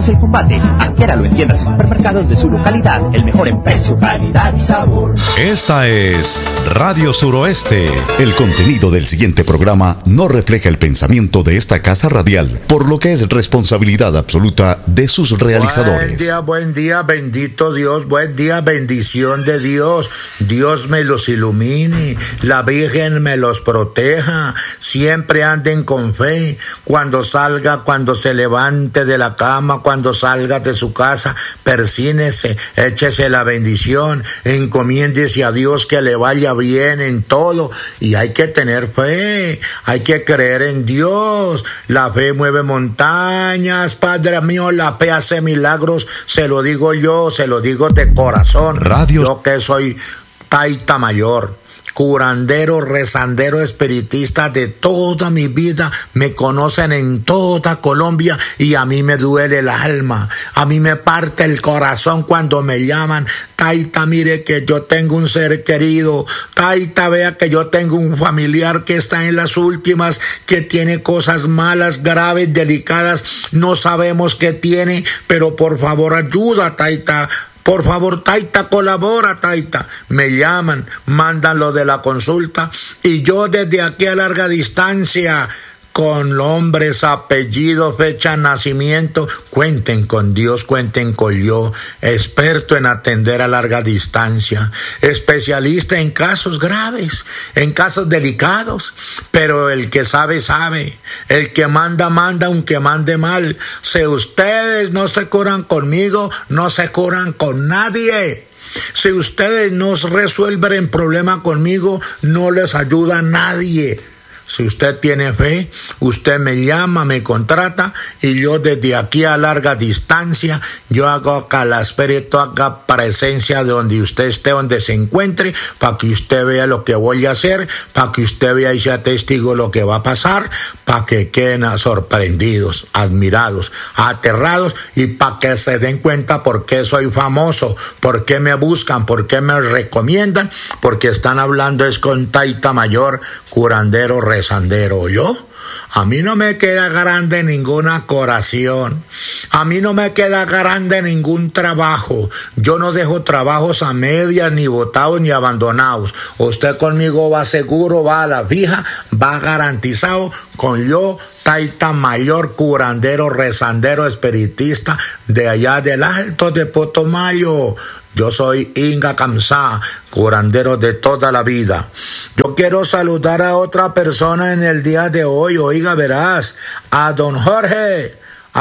Vence el combate. Adquiéralo en tiendas y supermercados de su localidad. El mejor en precio, calidad y sabor. Esta es Radio Suroeste. El contenido del siguiente programa no refleja el pensamiento de esta casa radial, por lo que es responsabilidad absoluta de sus realizadores. Buen día, bendito Dios, buen día, bendición de Dios. Dios me los ilumine, la Virgen me los proteja. Siempre anden con fe. Cuando salga, cuando se levante de la cama, cuando salga de su casa, persínese, échese la bendición, encomiéndese a Dios que le vaya bien en todo. Y hay que tener fe, hay que creer en Dios. La fe mueve montañas, Padre mío, la fe hace milagros. Se lo digo yo, se lo digo de corazón. Yo que soy taita mayor, curandero, rezandero, espiritista de toda mi vida, me conocen en toda Colombia y a mí me duele el alma, a mí me parte el corazón cuando me llaman. Taita, mire que yo tengo un ser querido. Taita, vea que yo tengo un familiar que está en las últimas, que tiene cosas malas, graves, delicadas, no sabemos qué tiene, pero por favor ayuda, Taita. Por favor, Taita, colabora, Taita. Me llaman, mandan lo de la consulta y yo desde aquí a larga distancia, con nombres, apellidos, fecha de nacimiento, cuenten con Dios, cuenten con yo, experto en atender a larga distancia, especialista en casos graves, en casos delicados, pero el que sabe, sabe, el que manda, manda, aunque mande mal. Si ustedes no se curan conmigo, no se curan con nadie. Si ustedes no resuelven el problema conmigo, no les ayuda a nadie. Si usted tiene fe, usted me llama, me contrata y yo desde aquí a larga distancia, yo hago calaspérito, haga presencia de donde usted esté, donde se encuentre, para que usted vea lo que voy a hacer, para que usted vea y sea testigo de lo que va a pasar, para que queden sorprendidos, admirados, aterrados y para que se den cuenta por qué soy famoso, por qué me buscan, por qué me recomiendan, porque están hablando es con Taita Mayor, curandero, rezandero. Yo, a mí no me queda grande ninguna curación, a mí no me queda grande ningún trabajo. Yo no dejo trabajos a medias, ni botados, ni abandonados. Usted conmigo va seguro, va a la fija, va garantizado con yo, Taita Mayor, curandero, rezandero, espiritista de allá del Alto de Putumayo. Yo soy Inga Kamsá, curandero de toda la vida. Yo quiero saludar a otra persona en el día de hoy. Oiga, verás, a don Jorge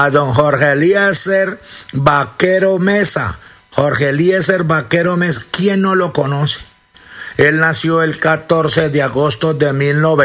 Eliezer Vaquero Mesa. Jorge Eliezer Vaquero Mesa, ¿quién no lo conoce? Él nació el 14 de agosto de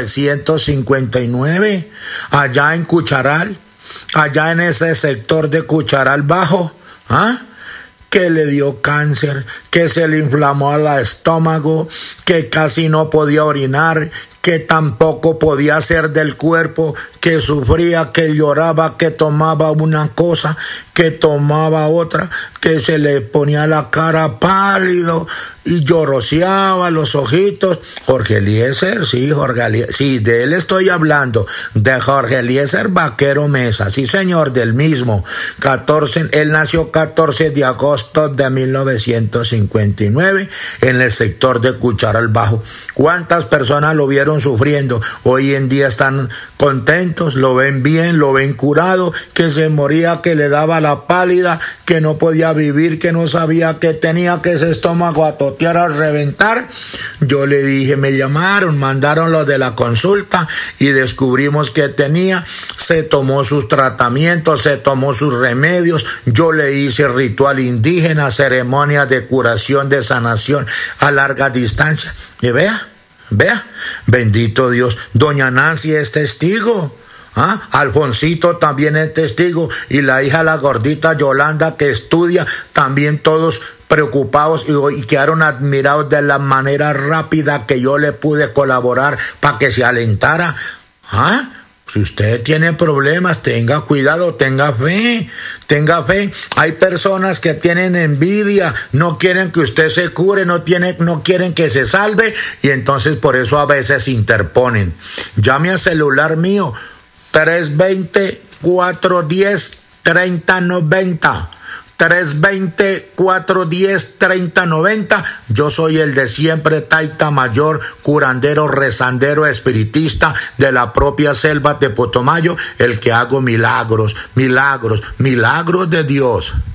1959, allá en Cucharal, allá en ese sector de Cucharal Bajo, que le dio cáncer, que se le inflamó el estómago, que casi no podía orinar, que tampoco podía hacer del cuerpo, que sufría, que lloraba, que tomaba una cosa, que tomaba otra, que se le ponía la cara pálido y lloroseaba los ojitos. Jorge Eliezer, sí, sí, de él estoy hablando, de Jorge Eliezer Vaquero Mesa, sí señor, del mismo. Él nació 14 de agosto de 1959 en el sector de Cucharal Bajo. ¿Cuántas personas lo vieron sufriendo? Hoy en día están contentos, lo ven bien, lo ven curado, que se moría, que le daba la pálida, que no podía vivir, que no sabía qué tenía, que ese estómago a totear, a reventar. Yo le dije, me llamaron, mandaron lo de la consulta y descubrimos que tenía. Se tomó sus tratamientos, se tomó sus remedios. Yo le hice ritual indígena, ceremonia de curación, de sanación a larga distancia. Y vea, bendito Dios, doña Nancy es testigo. Alfonsito también es testigo y la hija, la gordita Yolanda, que estudia, también todos preocupados y quedaron admirados de la manera rápida que yo le pude colaborar para que se alentara. Si usted tiene problemas, tenga cuidado, tenga fe. Hay personas que tienen envidia, no quieren que usted se cure, no quieren que se salve y entonces por eso a veces interponen. Llame al celular mío, 320-410 3090. 320-410-3090. Yo soy el de siempre, Taita Mayor, curandero, rezandero, espiritista de la propia selva de Putumayo, el que hago milagros, milagros, milagros de Dios.